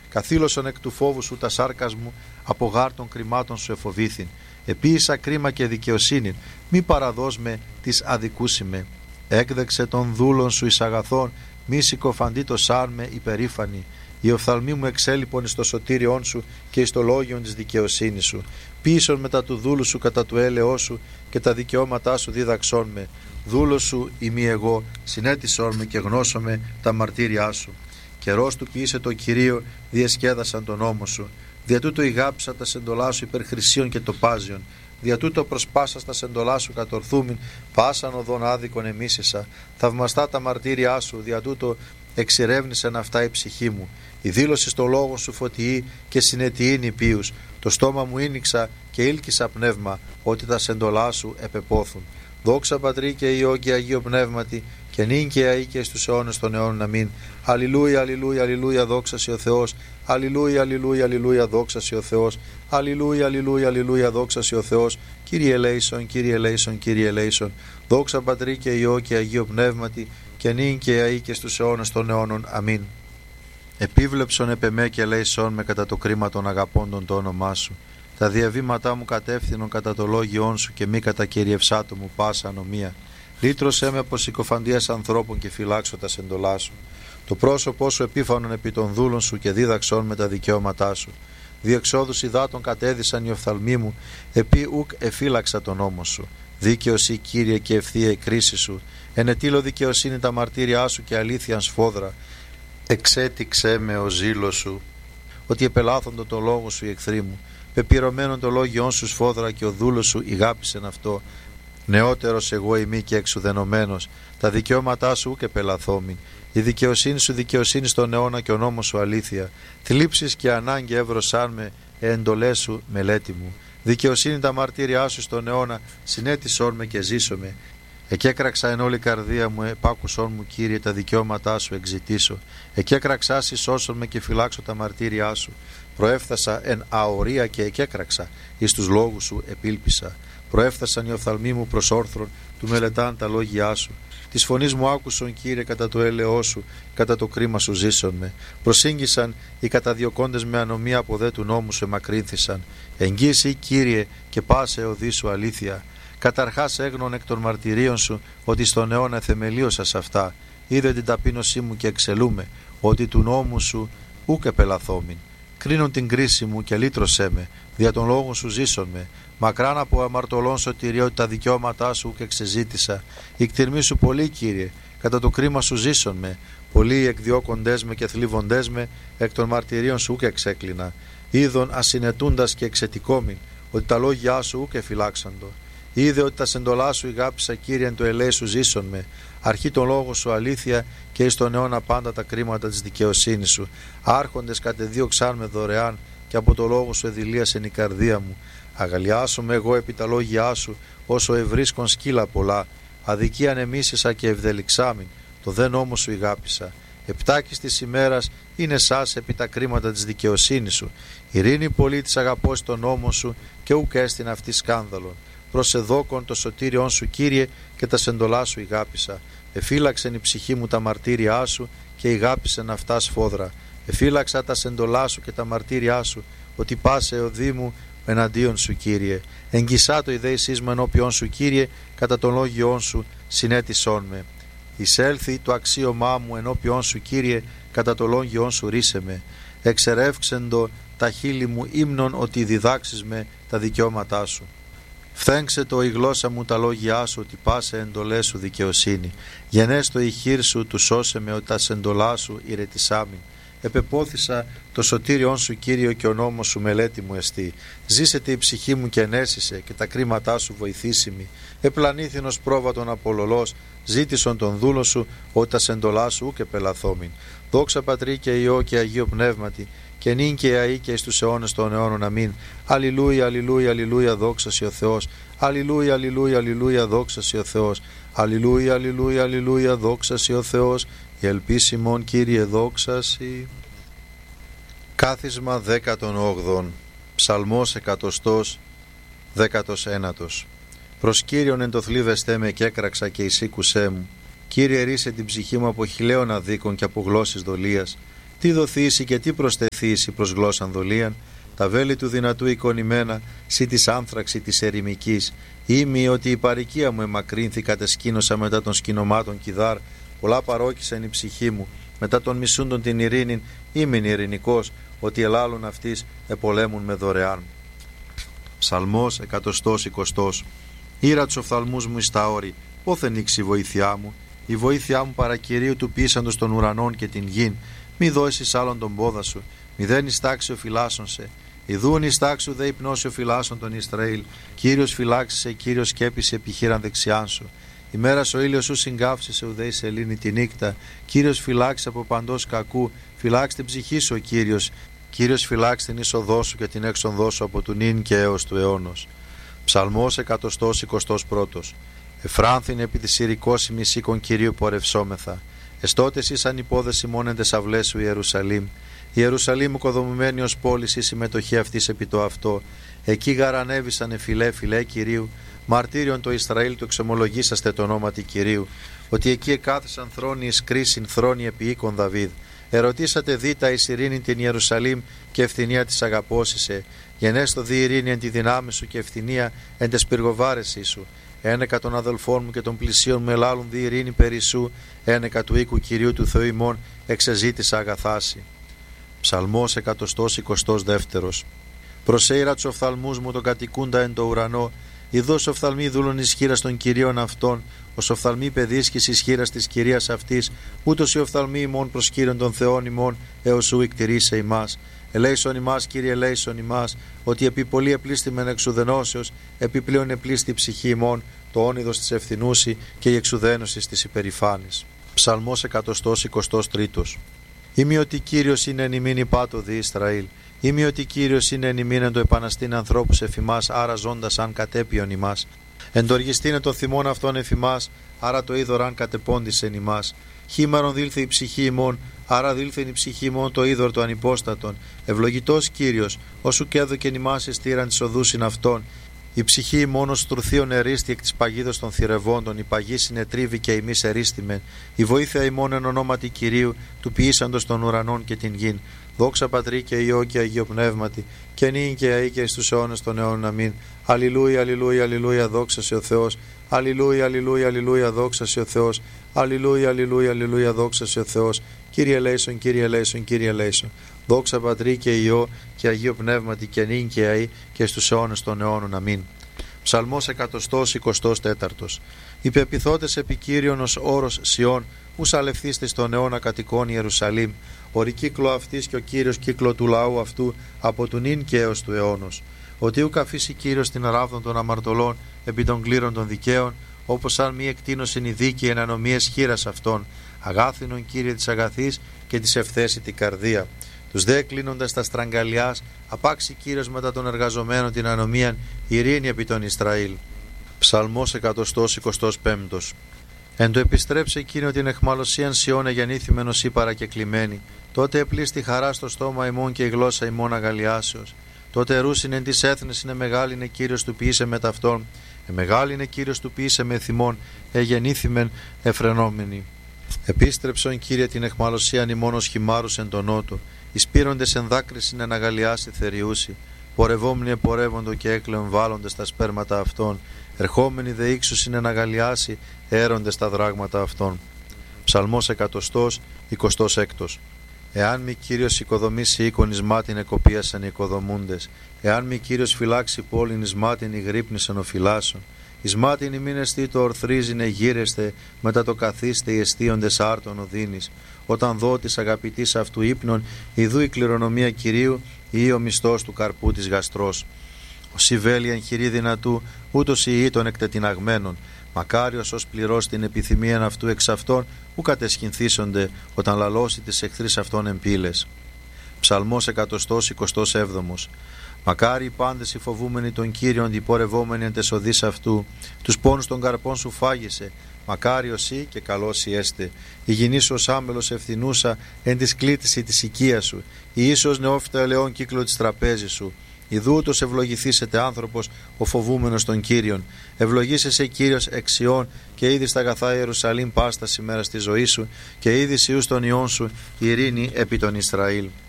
Καθήλωσον εκ του φόβου σου τα σάρκας μου, από γάρ των κρυμάτων σου εφοβήθην. Επίησα κρίμα και δικαιοσύνην, μη παραδώσ' με της αδικούσιμε. Έκδεξε των δούλων σου εις αγαθών, μη συκοφαντεί το σαν με υπερήφανη. Η οφθαλμή μου εξέλιπον εις το σωτήριόν σου και εις το λόγιον της δικαιοσύνης σου. Πείσον μετά του δούλου σου κατά του έλεός σου και τα δικαιώματά σου δίδαξόν με. Δούλος σου ημί εγώ, συνέτησόν με και γνώσομαι τα μαρτύριά σου. Καιρός του ποιήσε το Κυρίο, διεσκέδασαν τον νόμο σου. Δια τούτο ηγάψα τα σεντολά σου υπερ χρυσίων και τοπάζιων. Δια τούτο προσπάσα τα σεντολά σου κατορθούμην, πάσαν οδόν άδικον εμίσησα. Θαυμαστά τα μαρτύριά σου, δια τούτο εξηρεύνησεν αυτά η ψυχή μου. Η δήλωση στο λόγο σου φωτιή και συνετιήν υπείους. Το στόμα μου ήνιξα και ήλκησα πνεύμα, ότι τα σεντολά σου επεπόθουν. Δόξα Πατρί και Υιό και Αγίο Πνεύματι, και νυν και αεί και στους αιώνες των αιώνων. Αμήν. Αλληλούια, αλληλούια, αλληλούια, δόξα σοι ο Θεός. Αλληλούια, αλληλούια, αλληλούια, δόξα σοι ο Θεός. Αλληλούια, αλληλούια, αλληλούια, δόξα σοι ο Θεός. Κύριε ελέησον, Κύριε ελέησον, Κύριε ελέησον. Δόξα Πατρί και Υιό και Αγίο Πνεύματι, και νυν και αεί και στους αιώνες των αιώνων. Αμήν. Επίβλεψον επ' εμέ και ελέησον με κατά το κρίμα των αγαπώντων το όνομά σου. Τα διαβήματά μου κατεύθυνον κατά το λόγιόν σου και μη κατά κυριευσάτο μου πάσα ανομία. Λύτρωσέ με από συκοφαντίας ανθρώπων και φυλάξω τα σεντολά σου. Το πρόσωπό σου επίφανον επί των δούλων σου και δίδαξόν με τα δικαιώματά σου. Διεξόδους υδάτων κατέδυσαν οι οφθαλμοί μου, επί ουκ εφύλαξα τον νόμο σου. Δίκαιος ή Κύριε και ευθεία η κρίση σου. Ενετήλω δικαιοσύνη τα μαρτύριά σου και αλήθειαν σφόδρα. Εξέτηξέ με ο ζήλος σου, ότι επελάθοντο το λόγο σου οι εχθροί μου. Πεπυρωμένον το λόγιόν σου σφόδρα και ο δούλος σου ηγάπησεν αυτό. Νεότερος εγώ ημί και εξουδενωμένος, τα δικαιώματά σου και πελαθόμην. Η δικαιοσύνη σου δικαιοσύνη στον αιώνα και ο νόμος σου αλήθεια. Θλίψεις και ανάγκη εύρωσάν με, εντολές σου μελέτη μου. Δικαιοσύνη τα μαρτύριά σου στον αιώνα, συνέτησόν με και ζήσομαι. Εκέκραξα εν όλη καρδία μου, επάκουσόν μου Κύριε τα δικαιώματά σου εξητήσω. Εκέκραξα σώσον με και φυλάξω τα μαρτύριά σου. Προέφθασα εν αορία και εκέκραξα, εις τους λόγους σου επίλπισα. Προέφθασαν οι οφθαλμοί μου προς όρθρον, του μελετάν τα λόγια σου. Της φωνής μου άκουσον Κύριε κατά το έλεό σου, κατά το κρίμα σου ζήσον με. Προσήγγισαν οι καταδιωκόντες με ανομία από δε του νόμου σου εμακρύνθησαν. Εγγύηση Κύριε και πάσε οδή σου αλήθεια. Καταρχάς έγνων εκ των μαρτυρίων σου, ότι στον αιώνα θεμελίωσα σε αυτά. Είδε την ταπείνωσή μου και εξελούμε, ότι του νόμου σου ουκ επελαθόμην. Κρίνον την κρίση μου και λύτρωσέ με, δια των λόγων σου ζήσον με. Μακράν από αμαρτωλών σωτηρία, ότι τα δικαιώματά σου ουκ εξεζήτησα. Η κτηρμή σου πολύ Κύριε, κατά το κρίμα σου ζήσον με. Πολλοί εκδιώκοντές με και θλίβοντές με, εκ των μαρτυρίων σου ουκ εξέκλεινα. Είδον ασυνετούντας και εξετικόμην, ότι τα λόγια σου ουκ εφυλάξαντο. Είδε ότι τα σεντολά σου ηγάπησα Κύριε εν το ελέη σου ζήσον με. Αρχή τον λόγο σου αλήθεια και εις τον αιώνα πάντα τα κρίματα της δικαιοσύνης σου. Άρχοντες κατεδίωξαν με δωρεάν και από το λόγο σου εδηλίασεν η καρδία μου. Αγαλιάσομαι εγώ επί τα λόγια σου, όσο ευρίσκον σκύλα πολλά. Αδικίαν εμίσησα και ευδελιξάμην, το δε νόμο σου ηγάπησα. Επτάκης της ημέρας είναι σας επί τα κρίματα της δικαιοσύνης σου. Ειρήνη πολύ της αγαπώς τον νόμο σου και ουκ έστειν αυτή σκάνδαλον. Προσεδόκον το σωτήριον σου Κύριε και τα σεντολά σου ηγάπησα. Εφύλαξεν η ψυχή μου τα μαρτύριά σου και ηγάπησεν αυτά σφόδρα. Εφύλαξα τα σεντολά σου και τα μαρτύριά σου, ότι πάσε οδή μου εναντίον σου Κύριε. Εγγισά το ιδέησής μου ενώπιον σου Κύριε, κατά των λόγιών σου συνέτησόν με. Εισέλθει το αξίωμά μου ενώπιον σου Κύριε, κατά το λόγιον σου ρίσε με. Εξερεύξεντο τα χείλη μου ύμνον, ότι διδάξεις με τα δικαιώματά σου. Φθέγξε το η γλώσσα μου τα λόγια σου, ότι πάσε εντολές σου δικαιοσύνη. Γενέστο η χείρ σου, του σώσε με, ότι τα σεντολά σου ηρετισάμην. Επεπόθησα το σωτήριον σου Κύριο και ο νόμος σου μελέτη μου εστί. Ζήσετε η ψυχή μου και ενέσισε και τα κρίματά σου βοηθήσιμη. Επλανήθηνος πρόβατον απολολός, ζήτησον τον δούλο σου, ότι τα σεντολά σου ουκ επελαθόμην. Δόξα Πατρί και Υιό και Αγίο Πνεύματι, και νυν και αεί και εις τους αιώνες των αιώνων. Αμήν. Αλληλούια, αλληλούια, αλληλούια, δόξα σοι ο Θεός. Αλληλούια, αλληλούια, αλληλούια, δόξα σοι ο Θεός. Αλληλούια, αλληλούια, αλληλούια, δόξα σοι ο Θεός. Η ελπίσιμον Κύριε δόξα σοι. Κάθισμα 18. Ψαλμός 119. Προς Κύριον εν το θλίβεστέ με και έκραξα και εισήκουσέ μου. Κύριε ρίσε την ψυχή μου από χιλέων αδίκων και από γλώσσης δολίας. Τι δοθήσει και τι προσθεθήσει προς γλώσσαν δολίαν, τα βέλη του δυνατού εικονημένα, σύ της άνθραξη της ερημικής. Ήμι ότι η παροικία μου εμακρύνθη, κατεσκήνωσα μετά των σκηνωμάτων κιδάρ, πολλά παρόκησαν η ψυχή μου, μετά των μισούντων την ειρήνην, ήμιν ειρηνικός, ότι ελάλουν αυτής επολέμουν με δωρεάν. Ψαλμός 120. Ήρα τους οφθαλμούς μου εις τα όρη, πόθεν ήξει η βοήθειά μου, η βοήθειά μου παρακυρίου του ποιήσαντος των ουρανών και την γην, μη δώσεις άλλον τον πόδα σου, μη δεν ιστάξει ο φυλάσσον σε. Ιδούν ιστάξου δε υπνώσει ο φυλάσσον τον Ισραήλ, Κύριος φυλάξησε, Κύριος σκέπησε επιχείραν δεξιάν σου. Ημέρας ο ήλιος σου συγκάψησε ουδέ η σελήνη τη νύχτα, Κύριος φυλάξε από παντός κακού, φυλάξει την ψυχή σου ο Κύριος, Κύριος φυλάξει την είσοδό σου και την έξοδό σου από του νυν και έως του αιώνος. Ψαλμός 121. Εφράνθην επί της ηρικώσιμης οίκων Κυρίου πορευσόμεθα. Εστότες ήσαν υπόδεση μόνεντες αυλές σου Ιερουσαλήμ. Η Ιερουσαλήμ οικοδομημένη ως πόλης, η συμμετοχή αυτής επί το αυτό. Εκεί γαρανέβησανε φιλέ Κυρίου, μαρτύριον το Ισραήλ του εξομολογήσαστε το ονόματι Κυρίου, ότι εκεί εκάθισαν θρόνοι εις κρίσιν, θρόνοι επί οίκων Δαβίδ. Ερωτήσατε δίτα εις ειρήνη την Ιερουσαλήμ και ευθυνία της αγαπώσισε. Γενέστο δι ειρήνη εν τη δυνάμει σου και ευθυνία εν τες πυργοβάρεσή σου. Ένεκα των αδελφών μου και των πλησίων μου ελάλουν δι ειρήνη περί σου, ένεκα του οίκου Κυρίου του Θεού ημών εξεζήτησα αγαθάση. Ψαλμός 122. Προσέειρα τους οφθαλμούς μου τον κατοικούντα εν το ουρανό, ειδός οφθαλμοί δούλων ισχύρας των Κυρίων αυτών, ως οφθαλμοί παιδίσκης ισχύρας της Κυρίας αυτής, ούτως οι οφθαλμοί ημών προς Κύριον των Θεών ημών, έως σου εκτηρήσε ημάς. Ελέησον ημάς, Κύριε, ελέησον ημάς, ότι επί πολύ επλήστημεν εξουδενώσεως, επιπλέον επλήστη η ψυχή ημών, το όνειδος της ευθυνούση και η εξουδένωση της υπερηφάνης. Ψαλμός 123. Είμαι ότι Κύριος είναι εν ημίν υπάτο δι Ισραήλ. Είμαι ότι Κύριος είναι εν ημίν εν το επαναστήν ανθρώπους εφημάς, άρα ζώντας αν κατέπιον ημάς. Εντοργιστήνε το θυμόν αυτόν εφημάς, άρα το είδωρ αν κατεπώντησεν ημάς. Χήμαρον δήλθε η ψυχή ημών, άρα δήλθεν η ψυχή ημών το είδωρ το ανυπόστατον. Ευλογητός Κύριος, όσου και έδωκεν ημάς εστήραν της οδούσιν αυτών. Η ψυχή ημών ως τρουθείων ερίστη εκ της παγίδος των θηρευόντων, η παγή συνετρίβη και ημείς ερίστημεν. Η βοήθεια ημών εν ονόματι Κυρίου, του ποιήσαντος των ουρανών και την γην. Δόξα Πατρί και Υιό και Αγίο Πνεύματι, και νυν και αεί και εις τους αιώνες των αιώνων. Αμήν. Αλληλούια, αλληλούια, αλληλούια, δόξα σε ο Θεός. Αλληλούια, αλληλούια, αλληλούια, δόξα σε ο Θεός. Αλληλούια, αλληλούια, αλληλούια, δόξα σε ο Θεός. Κύριε ελέησον, Κύριε ελέησον, Κύριε ελέησον. Δόξα Πατρί και Υιό και Αγίο Πνεύματι, και νυν και αεί και εις τους αιώνες των αιώνων. Αμήν. Ψαλμός 124. Υπεπιθώτες επί Κύριον ως όρος Σιών, ους αλευθείστε στον αιώνα κατοικών Ιερουσαλήμ. Ορικύκλο αυτής και ο Κύριος κύκλο του λαού αυτού από του νυν και έως του αιώνος. Ότι ουκ αφήσει Κύριος την ράβδον των αμαρτωλών επί των κλήρων των δικαίων, όπως αν μη εκτείνωσιν η δίκη εν ανομίες χείρας αυτών. Αγάθινον Κύριε της αγαθής και της ευθέση την καρδία. Τους δε κλείνοντας τα στραγγαλιάς, απάξει Κύριος μετά των εργαζομένων την ανομίαν, ειρήνη επί των Ισραήλ. Ψαλμός 125. Εν το επιστρέψε εκείνο την εχμαλωσίαν Σιών εγεννήθημενος ή παρακεκλημένη. Τότε επλήστη χαρά στο στόμα ημών και η γλώσσα ημών αγαλιάσεως. Τότε ρούσιν εν της έθνες είναι μεγάλη είναι Κύριος του ποιήσε με ταυτόν. Μεγάλη είναι Κύριος του ποιήσε με θυμών, εγεννήθημεν εφρενόμενοι. Επίστρεψον Κύριε την εχμαλωσίαν ημών ως χυμάρους εν τον νότο. Εις πήροντες εν δάκρυσιν εν αγαλιάσει θεριούσι. Πορευόμενοι επορεύοντο και έκλεον βάλλοντες τα σπέρματα αυτών. Ερχόμενοι δε ύξουσιν εν αγαλιάσει, έροντες τα δράγματα αυτών. Ψαλμός 126. Εάν μη Κύριος οικοδομήσει οίκον εις μάτιν εκοπίασαν οι οικοδομούντες. Εάν μη Κύριος φυλάξει πόλην εις μάτιν οι γρύπνησαν ο φυλάσσον. Εις μάτιν ημίν εστί το ορθρίζεινε γύρεστε, μετά το καθίστε οι εστίοντες άρτων οδύνης. Όταν δω της αγαπητής αυτού ύπνων, ιδού η κληρονομία Κυρίου ή ο μισθός του καρπού της γαστρός. Ο Σιβέλη εν χειρή δυνατού, ούτως η ή των εκτετιναγμένων. Μακάριος ως πληρώσει την επιθυμίαν αυτού εξ αυτών, ου κατεσχυνθήσονται όταν λαλώσει τις εχθρείς αυτών εμπύλες. Ψαλμός 127. Μακάρι οι πάντες οι φοβούμενοι των Κύριων, οι πορευόμενοι εν τες οδείς αυτού, τους πόνους των καρπών σου φάγησε. Μακάρι οσί και καλός έστε. Η γυνή σου ως άμελος ευθυνούσα εν της κλήτηση της οικίας σου. Η ίσως νεόφυτα ελαιών κύκλο της τραπέζης σου. Ιδούτος ευλογηθήσετε άνθρωπος ο φοβούμενος των Κύριων. Ευλογήσεσαι Κύριος εξιών και είδη στα αγαθά Ιερουσαλήμ πάστα ημέρα στη ζωή σου και είδη ιούς των ιών σου ειρήνη επί των Ισραήλ.